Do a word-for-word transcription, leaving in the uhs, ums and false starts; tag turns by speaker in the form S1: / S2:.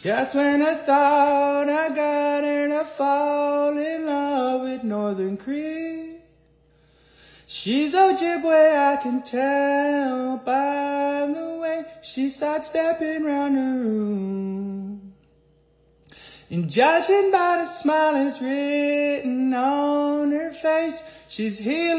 S1: Just when I thought I got her to fall in love with Northern Cree, she's Ojibwe, I can tell by the way she starts stepping round the room. And judging by the smile that's written on her face, she's healing.